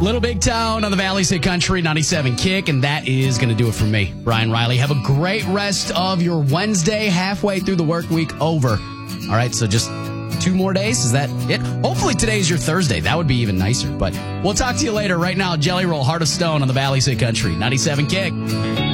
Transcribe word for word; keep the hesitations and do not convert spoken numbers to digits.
Little Big Town on the Valley's Hit Country ninety-seven Kick, and that is going to do it for me, Brian Riley. Have a great rest of your Wednesday, halfway through the work week over. All right, so just two more days. Is that it? Hopefully today's your Thursday. That would be even nicer. But we'll talk to you later. Right now, Jelly Roll, Heart of Stone on the Valley's Hit Country ninety-seven Kick.